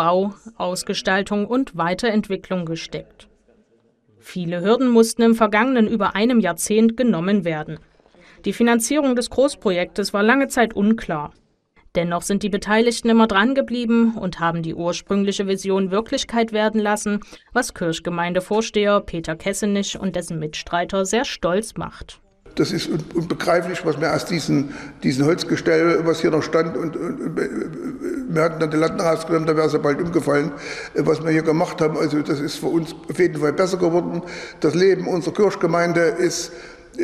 Bau, Ausgestaltung und Weiterentwicklung gesteckt. Viele Hürden mussten im vergangenen über einem Jahrzehnt genommen werden. Die Finanzierung des Großprojektes war lange Zeit unklar. Dennoch sind die Beteiligten immer dran geblieben und haben die ursprüngliche Vision Wirklichkeit werden lassen, was Kirchgemeindevorsteher Peter Kessenich und dessen Mitstreiter sehr stolz macht. Das ist unbegreiflich, was wir aus diesen Holzgestell, was hier noch stand, und wir hatten dann die Latten rausgenommen, da wäre es ja bald umgefallen, was wir hier gemacht haben. Also das ist für uns auf jeden Fall besser geworden. Das Leben unserer Kirchgemeinde ist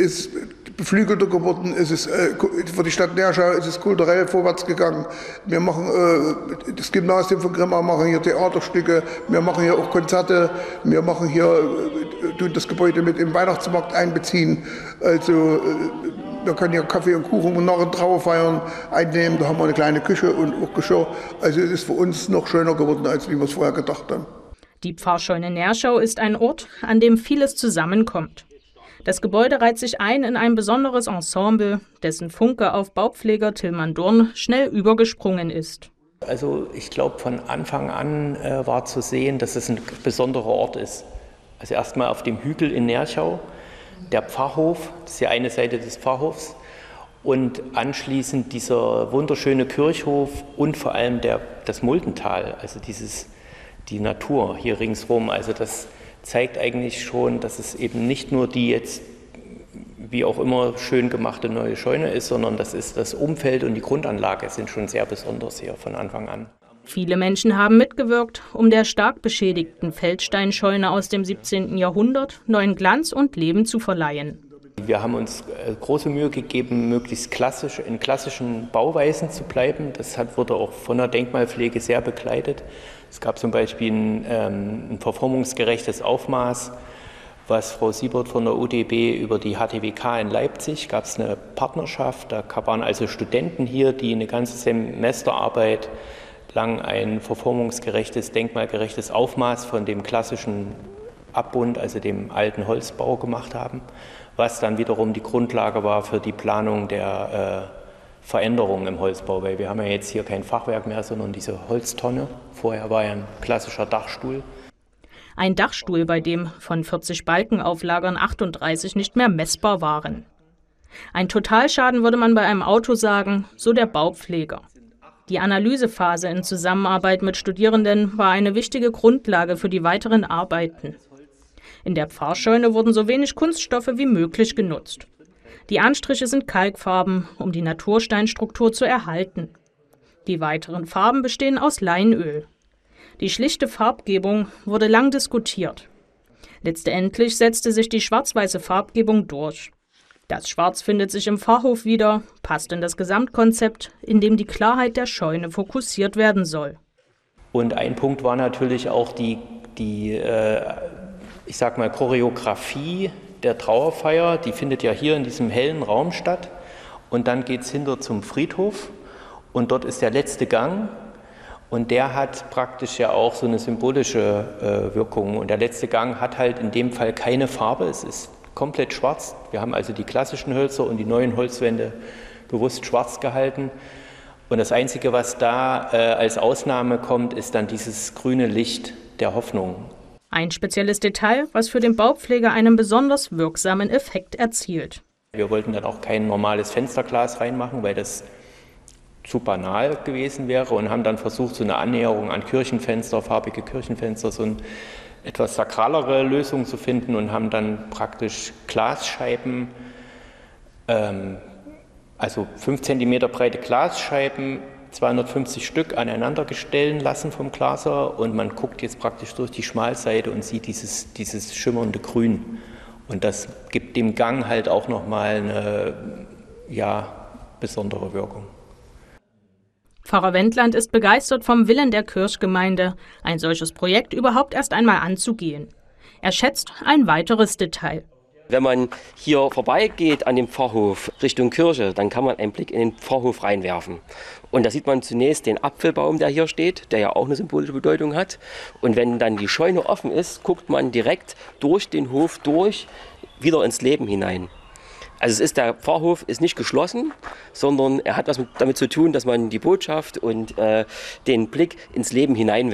beflügelter geworden, es ist für die Stadt Nerschau ist es kulturell vorwärts gegangen. Wir machen das Gymnasium von Grimma, machen hier Theaterstücke, wir machen hier auch Konzerte, wir machen hier, tun das Gebäude mit im Weihnachtsmarkt einbeziehen. Also wir können hier Kaffee und Kuchen und noch eine Trauerfeiern einnehmen, da haben wir eine kleine Küche und auch Geschirr. Also es ist für uns noch schöner geworden, als wie wir es vorher gedacht haben. Die Pfarrscheune Nerschau ist ein Ort, an dem vieles zusammenkommt. Das Gebäude reiht sich ein in ein besonderes Ensemble, dessen Funke auf Baupfleger Tillmann Durn schnell übergesprungen ist. Also ich glaube, von Anfang an war zu sehen, dass es ein besonderer Ort ist. Also erstmal auf dem Hügel in Nerschau, der Pfarrhof, das ist ja eine Seite des Pfarrhofs, und anschließend dieser wunderschöne Kirchhof und vor allem das Muldental, also die Natur hier ringsrum. Also das zeigt eigentlich schon, dass es eben nicht nur die jetzt wie auch immer schön gemachte neue Scheune ist, sondern das Umfeld und die Grundanlage sind schon sehr besonders hier von Anfang an. Viele Menschen haben mitgewirkt, um der stark beschädigten Feldsteinscheune aus dem 17. Jahrhundert neuen Glanz und Leben zu verleihen. Wir haben uns große Mühe gegeben, möglichst in klassischen Bauweisen zu bleiben. Das wurde auch von der Denkmalpflege sehr begleitet. Es gab zum Beispiel ein verformungsgerechtes Aufmaß, was Frau Siebert von der UDB über die HTWK in Leipzig, gab es eine Partnerschaft, da waren also Studenten hier, die eine ganze Semesterarbeit lang ein verformungsgerechtes, denkmalgerechtes Aufmaß von dem klassischen Abbund, also dem alten Holzbau gemacht haben, was dann wiederum die Grundlage war für die Planung der Veränderungen im Holzbau, weil wir haben ja jetzt hier kein Fachwerk mehr, sondern diese Holztonne. Vorher war ja ein klassischer Dachstuhl. Ein Dachstuhl, bei dem von 40 Balkenauflagern 38 nicht mehr messbar waren. Ein Totalschaden würde man bei einem Auto sagen, so der Baupfleger. Die Analysephase in Zusammenarbeit mit Studierenden war eine wichtige Grundlage für die weiteren Arbeiten. In der Pfarrscheune wurden so wenig Kunststoffe wie möglich genutzt. Die Anstriche sind Kalkfarben, um die Natursteinstruktur zu erhalten. Die weiteren Farben bestehen aus Leinöl. Die schlichte Farbgebung wurde lang diskutiert. Letztendlich setzte sich die schwarz-weiße Farbgebung durch. Das Schwarz findet sich im Pfarrhof wieder, passt in das Gesamtkonzept, in dem die Klarheit der Scheune fokussiert werden soll. Und ein Punkt war natürlich auch die Choreografie der Trauerfeier, die findet ja hier in diesem hellen Raum statt. Und dann geht es hinter zum Friedhof und dort ist der letzte Gang. Und der hat praktisch ja auch so eine symbolische Wirkung. Und der letzte Gang hat halt in dem Fall keine Farbe, es ist komplett schwarz. Wir haben also die klassischen Hölzer und die neuen Holzwände bewusst schwarz gehalten. Und das Einzige, was da als Ausnahme kommt, ist dann dieses grüne Licht der Hoffnung. Ein spezielles Detail, was für den Baupfleger einen besonders wirksamen Effekt erzielt. Wir wollten dann auch kein normales Fensterglas reinmachen, weil das zu banal gewesen wäre und haben dann versucht, so eine Annäherung an Kirchenfenster, farbige Kirchenfenster, so eine etwas sakralere Lösung zu finden und haben dann praktisch Glasscheiben, also 5 cm breite Glasscheiben, 250 Stück aneinander stellen lassen vom Glaser und man guckt jetzt praktisch durch die Schmalseite und sieht dieses schimmernde Grün. Und das gibt dem Gang halt auch nochmal eine besondere Wirkung. Pfarrer Wendland ist begeistert vom Willen der Kirchgemeinde, ein solches Projekt überhaupt erst einmal anzugehen. Er schätzt ein weiteres Detail. Wenn man hier vorbeigeht an dem Pfarrhof Richtung Kirche, dann kann man einen Blick in den Pfarrhof reinwerfen. Und da sieht man zunächst den Apfelbaum, der hier steht, der ja auch eine symbolische Bedeutung hat. Und wenn dann die Scheune offen ist, guckt man direkt durch den Hof durch wieder ins Leben hinein. Also der Pfarrhof ist nicht geschlossen, sondern er hat was damit zu tun, dass man die Botschaft und den Blick ins Leben hineinwerft.